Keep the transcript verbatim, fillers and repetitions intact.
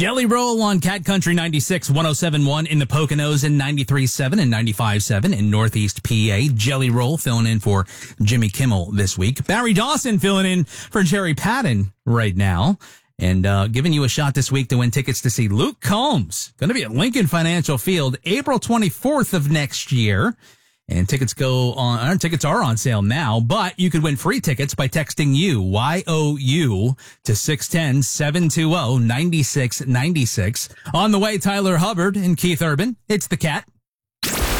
Jelly Roll on Cat Country ninety-six, one oh seven point one in the Poconos and ninety-three point seven and ninety-five point seven in Northeast P A. Jelly Roll filling in for Jimmy Kimmel this week. Barry Dawson filling in for Jerry Patton right now. And uh, giving you a shot this week to win tickets to see Luke Combs. Going to be at Lincoln Financial Field April twenty-fourth of next year. And tickets go on, our tickets are on sale now, but you could win free tickets by texting you, Y O U, to six one zero, seven two zero, nine six nine six. On the way, Tyler Hubbard and Keith Urban. It's the Cat.